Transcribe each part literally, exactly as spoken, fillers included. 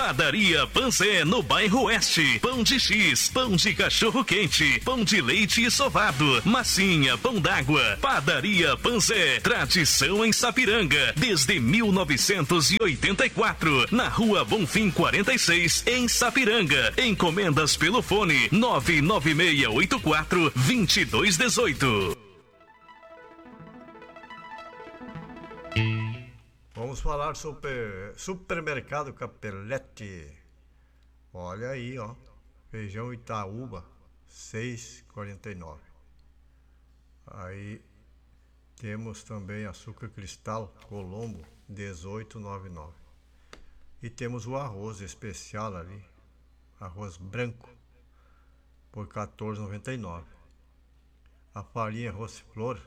Padaria Panzé, no bairro Oeste. Pão de X, pão de cachorro quente, pão de leite e sovado, massinha, pão d'água. Padaria Panzé, tradição em Sapiranga, desde mil novecentos e oitenta e quatro, na Rua Bonfim quarenta e seis, em Sapiranga. Encomendas pelo fone nove nove seis oito quatro, dois dois um oito. Vamos falar sobre Supermercado Capelete. Olha aí, ó. Feijão Itaúba, seis e quarenta e nove. Aí temos também açúcar cristal Colombo, dezoito e noventa e nove. E temos o arroz especial ali, arroz branco, por quatorze e noventa e nove. A farinha Rossiflor,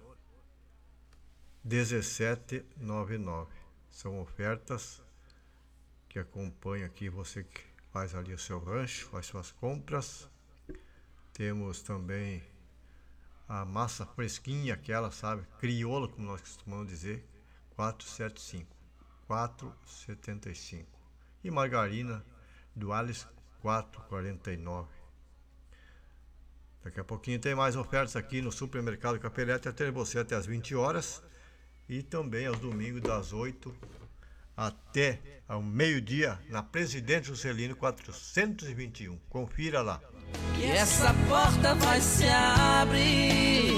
dezessete e noventa e nove. São ofertas que acompanham aqui você que faz ali o seu rancho, faz suas compras. Temos também a massa fresquinha, aquela, sabe, crioula, como nós costumamos dizer, quatro e setenta e cinco. quatro e setenta e cinco. E margarina Duales, quatro e quarenta e nove. Daqui a pouquinho tem mais ofertas aqui no Supermercado Capelete, até você até as vinte horas. E também aos domingos das oito até ao meio-dia na Presidente Juscelino quatrocentos e vinte e um. Confira lá. Que essa porta vai se abrir.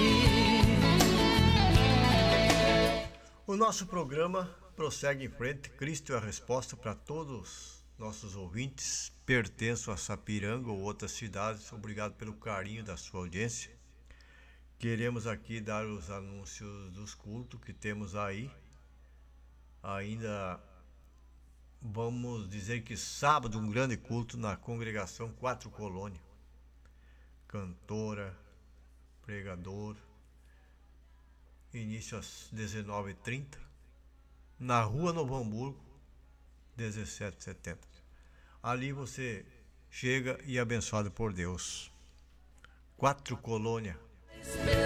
O nosso programa prossegue em frente. Cristo é a resposta para todos nossos ouvintes. Pertenço a Sapiranga ou outras cidades. Obrigado pelo carinho da sua audiência. Queremos aqui dar os anúncios dos cultos que temos aí. Ainda vamos dizer que sábado um grande culto na congregação Quatro Colônia. Cantora, pregador. Início às dezenove e trinta. Na Rua Novo Hamburgo, dezessete e setenta. Ali você chega e é abençoado por Deus. Quatro Colônia.